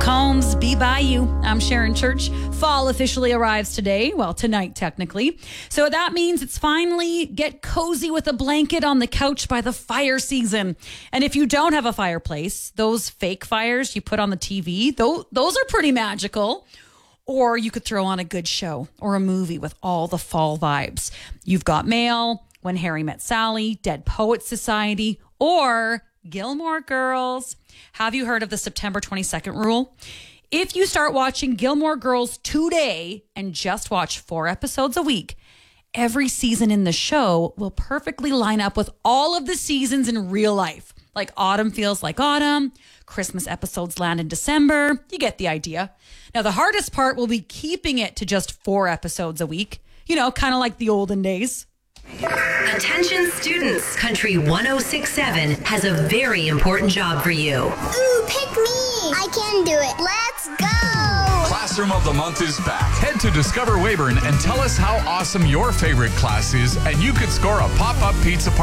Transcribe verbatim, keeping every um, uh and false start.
Combs, Be By You. I'm Sharon Church. Fall officially arrives today. Well, tonight, technically. So that means it's finally get cozy with a blanket on the couch by the fire season. And if you don't have a fireplace, those fake fires you put on the T V, those, those are pretty magical. Or you could throw on a good show or a movie with all the fall vibes. You've got Mail, When Harry Met Sally, Dead Poets Society, or Gilmore Girls. Have you heard of the September twenty-second rule? If you start watching Gilmore Girls today and just watch four episodes a week, every season in the show will perfectly line up with all of the seasons in real life. Like autumn feels like autumn, Christmas episodes land in December. You get the idea. Now, the hardest part will be keeping it to just four episodes a week. You know, kind of like the olden days. Attention students, Country one oh six point seven has a very important job for you. Ooh, pick me! I can do it. Let's go! Classroom of the Month is back. Head to Discover Weyburn and tell us how awesome your favorite class is, and you could score a pop-up pizza party.